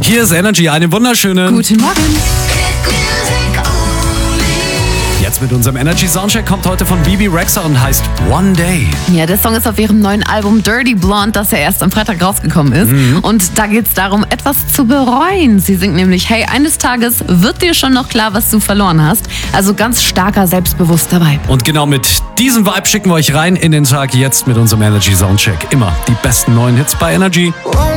Hier ist Energy, einen wunderschönen. Guten Morgen. Jetzt mit unserem Energy Soundcheck kommt heute von Bebe Rexha und heißt One Day. Ja, der Song ist auf ihrem neuen Album Dirty Blonde, das ja erst am Freitag rausgekommen ist. Und da geht es darum, etwas zu bereuen. Sie singt nämlich, hey, eines Tages wird dir schon noch klar, was du verloren hast. Also ganz starker, selbstbewusster Vibe. Und genau mit diesem Vibe schicken wir euch rein in den Tag jetzt mit unserem Energy Soundcheck. Immer die besten neuen Hits bei Energy. One